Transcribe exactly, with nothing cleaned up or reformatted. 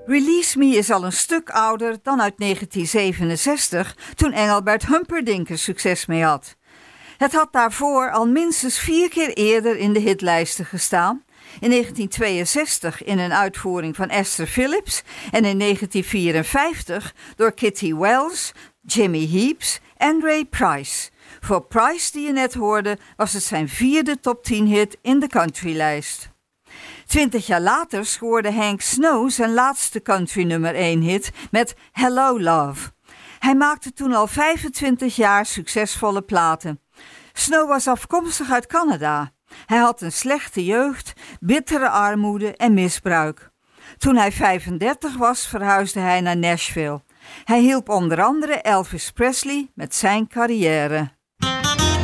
Release Me is al een stuk ouder dan uit negentien zevenenzestig, toen Engelbert Humperdinck er succes mee had. Het had daarvoor al minstens vier keer eerder in de hitlijsten gestaan. In negentien tweeënzestig in een uitvoering van Esther Phillips en in negentien vierenvijftig door Kitty Wells, Jimmy Heaps en Ray Price. Voor Price, die je net hoorde, was het zijn vierde top tien hit in de countrylijst. Twintig jaar later scoorde Hank Snow zijn laatste country nummer één hit met Hello Love. Hij maakte toen al vijfentwintig jaar succesvolle platen. Snow was afkomstig uit Canada. Hij had een slechte jeugd, bittere armoede en misbruik. Toen hij vijfendertig was, verhuisde hij naar Nashville. Hij hielp onder andere Elvis Presley met zijn carrière.